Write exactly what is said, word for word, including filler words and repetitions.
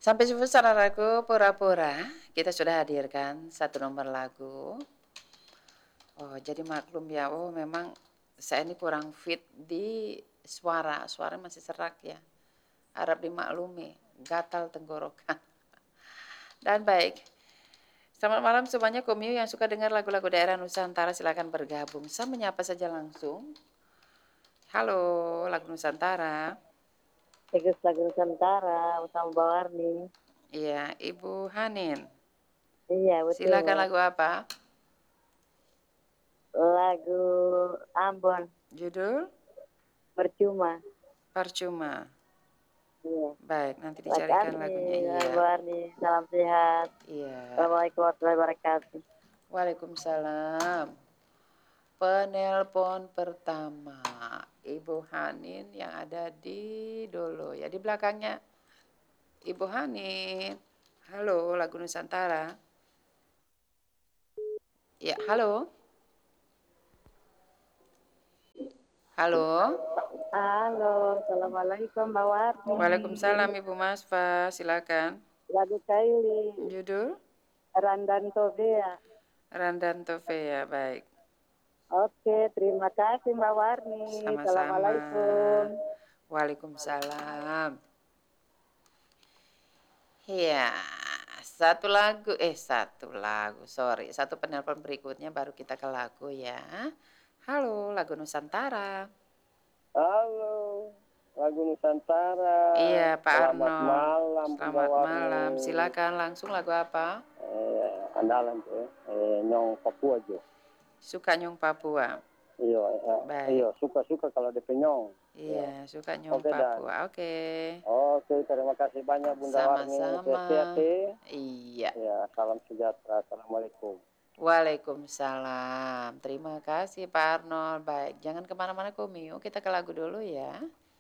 Sampai jumpa saudaraku, pura-pura kita sudah hadirkan satu nomor lagu. Oh, jadi maklum ya, oh memang saya ini kurang fit di suara, suara masih serak ya. Harap dimaklumi, gatal tenggorokan. Dan baik, selamat malam semuanya Komio yang suka dengar lagu-lagu daerah Nusantara silakan bergabung. Saya menyapa saja langsung. Halo, lagu Nusantara. Tegas lagu Nusantara bersama Mbak Warni. Iya, Ibu Hanin. Iya betul Silakan Mbak. lagu apa? Lagu Ambon Judul? Percuma. Percuma. Iya. Baik, nanti Silakan dicarikan nih lagunya. Iya. Mbak Warni. Salam sehat. Iya. Assalamualaikum warahmatullahi wabarakatuh. Waalaikumsalam. Penelpon pertama Ibu Hanin yang ada di Dolo ya, di belakangnya Ibu Hanin. Halo, lagu Nusantara. Ya, halo. Halo. Halo, Assalamualaikum Mbak Warni. Waalaikumsalam Ibu Masfa, silakan. Lagu Kaili. Judul? Randan Tobea. Randan Tove ya, baik. Oke, terima kasih Mbak Warni. Sama-sama. Assalamualaikum. Waalaikumsalam. Iya, satu lagu, eh satu lagu, sorry, satu penelpon berikutnya baru kita ke lagu ya. Halo, lagu Nusantara. Halo, lagu Nusantara. Iya, Pak Selamat Arno. malam, Selamat Warni. malam. Silakan langsung lagu apa? Eh, andalan tuh, ya. eh, Nyong Papua jo. Suka Nyong Papua. Iya, eh, Baik. iya suka-suka kalau di Penyong. Iya, suka Nyong Oke, Dan. Papua. Oke. Oke, terima kasih banyak Bunda Warni. Sama-sama. Sehat ya. Iya. Ya, salam sejahtera. Assalamualaikum. Waalaikumsalam. Terima kasih Pak Arnold. Baik, jangan kemana-mana Komio. Kita ke lagu dulu ya.